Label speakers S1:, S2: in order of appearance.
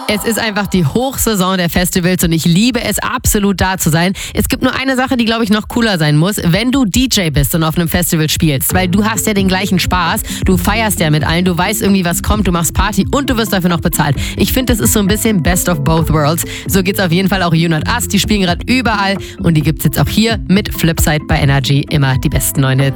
S1: Es ist einfach die Hochsaison der Festivals und ich liebe es absolut, da zu sein. Es gibt nur eine Sache, die, glaube ich, noch cooler sein muss, wenn du DJ bist und auf einem Festival spielst, weil du hast ja den gleichen Spaß, du feierst ja mit allen, du weißt irgendwie, was kommt, du machst Party und du wirst dafür noch bezahlt. Ich finde, das ist so ein bisschen Best of Both Worlds. So geht's auf jeden Fall auch You Not Us, die spielen gerade überall und die gibt's jetzt auch hier mit Flipside bei Energy, immer die besten neuen Hits.